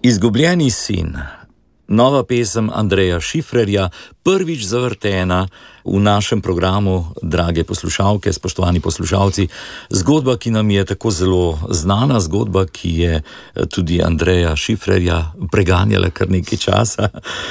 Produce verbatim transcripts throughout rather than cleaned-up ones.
Izgubljeni sin, nova pesem Andreja Šifrerja, prvič zavrtena v našem programu, drage poslušalke, spoštovani poslušalci. Zgodba, ki nam je tako zelo znana, zgodba, ki je tudi Andreja Šifrerja preganjala kar nekaj časa.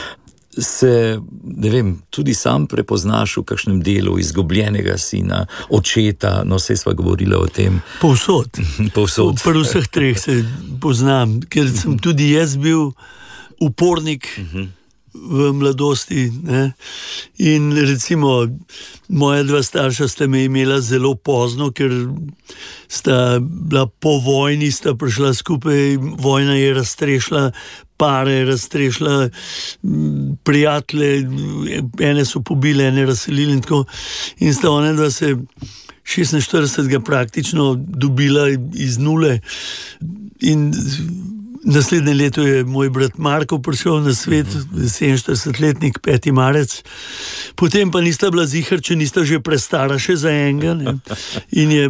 Se, ne vem, tudi sam prepoznaš v kakšnem delu izgubljenega sina, očeta, no, saj sva govorila o tem. Povsod. Povsod. Pri vseh treh se poznam, ker sem tudi jaz bil upornik uh-huh. v mladosti, ne? In recimo moja dva starša sta me imela zelo pozno, ker sta bila po vojni, sta prišla skupaj, vojna je raztrešila pare, raztrešila prijatelje, ene so pobile, ene razselili in tako, in sta one dva se šestinštiridesetega praktično dobila iz nule in naslednje leto je moj brat Marko prišel na svet, sedeminštiridesetletnik, peti marec, potem pa nista bila ziher, če nista že prestara še za enega, ne? In je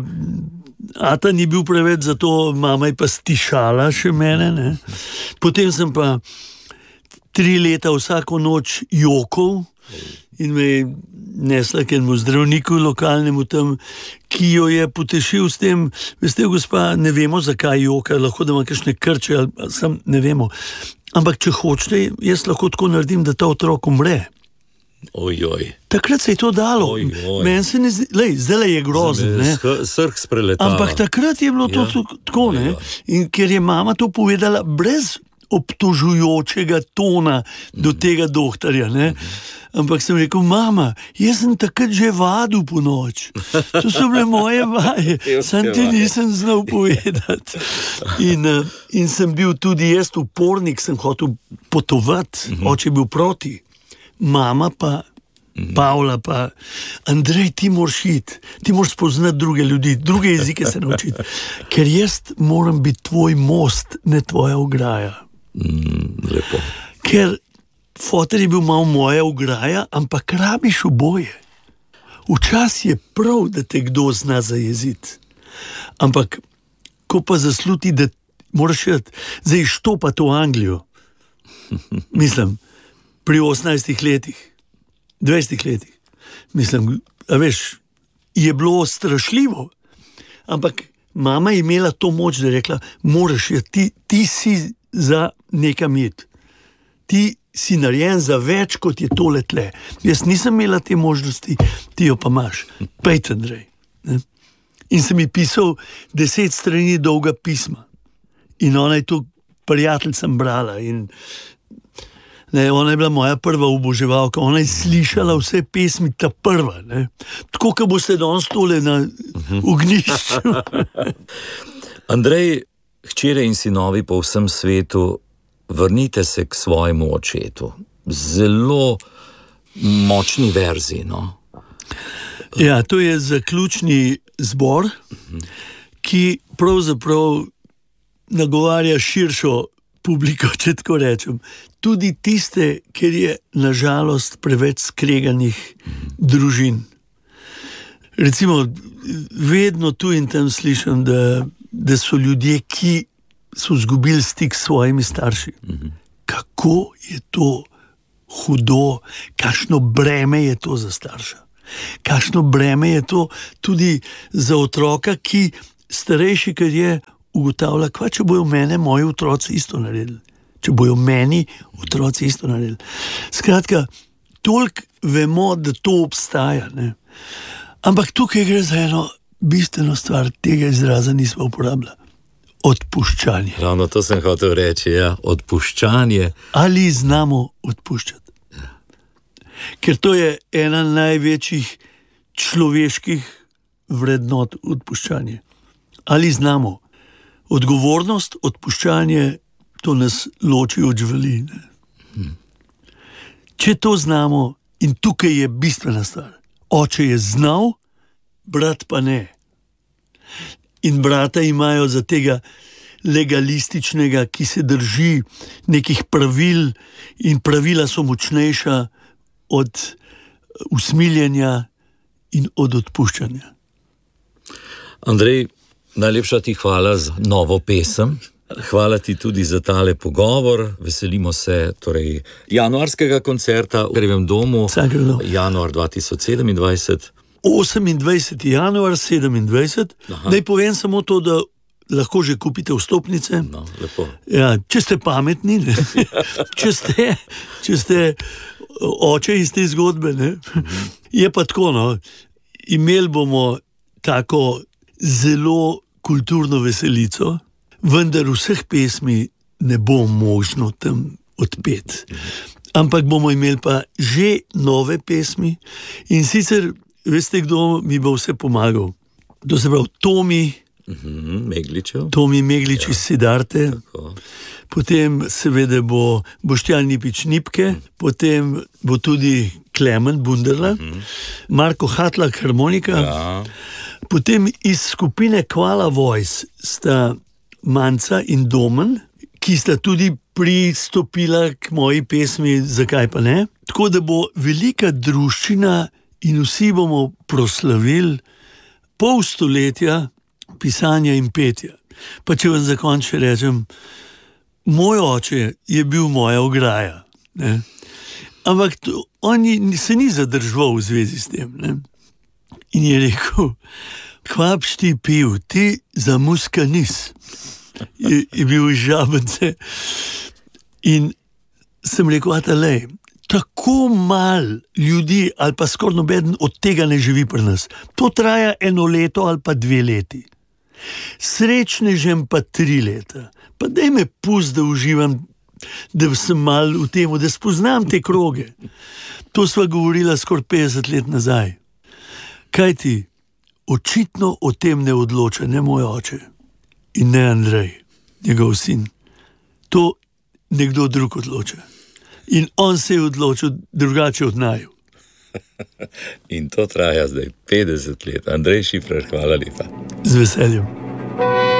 ata ni bil preveč, zato mama je pa stišala še mene, ne? Potem sem pa tri leta vsako noč jokal in me je nesla k enemu zdravniku lokalnemu tam, ki jo je potešil s tem, veste, gospa, ne vemo, zakaj joka, lahko da ima kakšne krče, ali sam ne vemo. Ampak če hočete, jaz lahko tako naredim, da ta otrok umre. Ojoj. Takrat se je to dalo. Meni se ne zdi, lej, zdaj je grozen, ne. Srh spreletala. Ampak takrat je bilo to ja. tako, ne. In ker je mama to povedala brez obtožujočega tona do tega doktorja, ne. Ampak sem rekel, mama, jaz sem takrat že vadil po noč. To so bile moje vaje, sam ti nisem znal povedati. In, in sem bil tudi jaz upornik, sem hotel potovati, uh-huh. oče je bil proti. Mama pa, uh-huh. Pavla pa, Andrej, ti moraš iti, ti moraš spoznati druge ljudi, druge jezike se naučiti, ker jaz moram biti tvoj most, ne tvoja ograja. Mm, lepo. Ker foter je bil malo moja ograja, ampak rabiš oboje. Včasih je prav, da te kdo zna zajeziti. Ampak, ko pa zasluti, da moraš jeti, zdaj štopati v Anglijo, mislim, pri osemnajstih letih, dvajsetih letih, mislim, a veš, je bilo strašljivo, ampak mama je imela to moč, da je rekla, moraš jeti, ti, ti si za nekam iti. Ti si narejen za več, kot je tole tle. Jaz nisem imela te možnosti, ti jo pa imaš. Pejte, Andrej. Ne? In sem ji pisal deset strani dolga pisma. In ona je to prijateljcem brala. In ne, ona je bila moja prva oboževalka. Ona je slišala vse pesmi, ta prva. Ne? Tako, kot boste danes tole na ognjišču. Andrej, hčere in sinovi po vsem svetu, vrnite se k svojemu očetu. Zelo močni verzi, no? Ja, to je zaključni zbor, ki pravzaprav nagovarja širšo publiko, če tako rečem. Tudi tiste, ker je nažalost preveč skreganih družin. Recimo, vedno tu in tam slišim, da, da so ljudje, ki so izgubili stik s svojimi starši. Mm-hmm. Kako je to hudo, kakšno breme je to za starša. Kakšno breme je to tudi za otroka, ki starejši, kad je, ugotavlja, kva, če bojo mene moji otroci isto naredili. Če bojo meni otroci isto naredili. Skratka, toliko vemo, da to obstaja, ne. Ampak tukaj gre za eno bistveno stvar, tega izraza nismo uporabljali. Odpuščanje. Ravno to sem hotel reči, ja, odpuščanje. Ali znamo odpuščati? Ja. Ker to je ena največjih človeških vrednot, odpuščanje. Ali znamo? Odgovornost, odpuščanje, to nas loči od živali. Hmm. Če to znamo, in tukaj je bistvena stvar, oče je znal, brat pa ne. In brata imajo za tega legalističnega, ki se drži nekih pravil, in pravila so močnejša od usmiljenja in od odpuščanja. Andrej, najlepša ti hvala za novo pesem. Hvala ti tudi za tale pogovor. Veselimo se torej januarskega koncerta v Krevem domu. Januar dva tisoč sedemindvajset. osemindvajseti januar sedemindvajset. Naj povem samo to, da lahko že kupite vstopnice. No, lepo. Ja, če ste pametni, ne? če ste, če ste oče iz te zgodbe, ne? Je pa tako, no, imeli bomo tako zelo kulturno veselico, vendar vseh pesmi ne bo možno tam odpeti. Ampak bomo imeli pa že nove pesmi in sicer, veste, kdo mi bo vse pomagal? To se pravi Tomi Megličev. Tomi Meglič iz Sidarte, potem seveda bo Boštjan Nipič-Nipke, potem bo tudi Klemen Bunderla, Marko Hatlak harmonika, Ja. potem iz skupine Koala Voice sta Manca in Domen, ki sta tudi pristopila k moji pesmi Zakaj pa ne. Tako da bo velika druščina in vsi bomo proslavili pol stoletja pisanja in petja. Pa če vam za konec še rečem, moj oče je bil moja ograja, ne? Ampak to, on ni, se ni zadržal v zvezi s tem, ne? In je rekel, kva boš ti pil, ti za muska nis. Je, je bil iz Žabnice. In sem rekel, atalej, tako mal ljudi ali pa skoraj nobeden od tega ne živi pri nas. To traja eno leto ali pa dve leti. Srečnežem pa tri leta. Pa daj me pust, da uživam, da sem mal v tem, da spoznam te kroge. To sva govorila skoraj petdeset let nazaj. Kaj ti, očitno o tem ne odloča ne moj oče in ne Andrej, njegov sin. To nekdo drug odloča. In on se je odločil drugače od naju. In to traja zdaj petdeset let. Andrej Šifrer, hvala lepa. Z veseljem.